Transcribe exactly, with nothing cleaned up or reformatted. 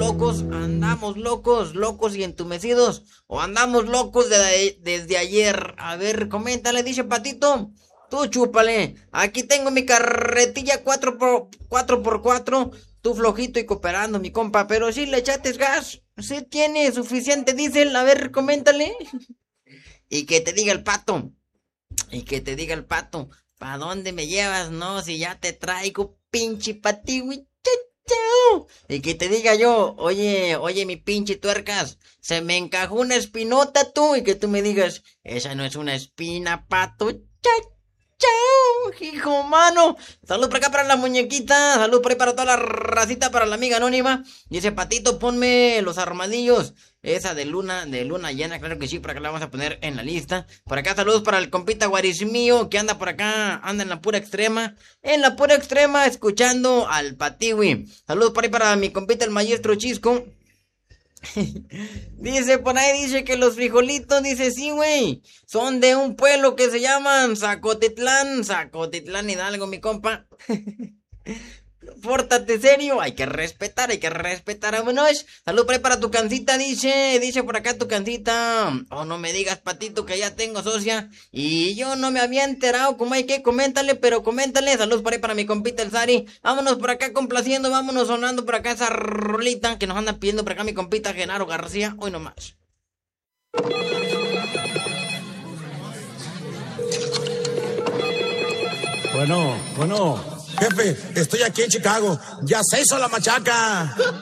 locos, andamos locos, locos y entumecidos, o andamos locos de, desde ayer. A ver, coméntale, dice Patito. Tú chúpale, aquí tengo mi carretilla cuatro por cuatro, tú flojito y cooperando, mi compa, pero si le echates gas, si tiene suficiente diésel, a ver, coméntale. Y que te diga el pato, y que te diga el pato, ¿pa' dónde me llevas? No, si ya te traigo, pinche patiwi. Y que te diga yo, oye, oye mi pinche tuercas, se me encajó una espinota tú, y que tú me digas, esa no es una espina, pato. Chao, hijo mano. Salud por acá para la muñequita. Salud por ahí para toda la racita, para la amiga anónima. Y ese Patito, ponme los armadillos. Esa de luna, de luna llena, claro que sí, por acá la vamos a poner en la lista. Por acá saludos para el compita Guarismío, que anda por acá, anda en la pura extrema. En la pura extrema, escuchando al Patiwi. Saludos por ahí para mi compita el maestro Chisco. Dice por ahí, dice que los frijolitos, dice sí, güey, son de un pueblo que se llaman Zacotitlán, Zacotitlán Hidalgo, mi compa. Pórtate serio, hay que respetar, hay que respetar a Buenosh. Salud por ahí para tu cancita, dice, dice por acá tu cancita. Oh, no me digas, Patito, que ya tengo socia. Y yo no me había enterado, como hay que, coméntale, pero coméntale. Salud por ahí para mi compita el Sari. Vámonos por acá complaciendo, vámonos sonando por acá esa rolita que nos anda pidiendo por acá mi compita Genaro García. Hoy nomás. Bueno, bueno. Jefe, estoy aquí en Chicago. Ya se hizo la machaca.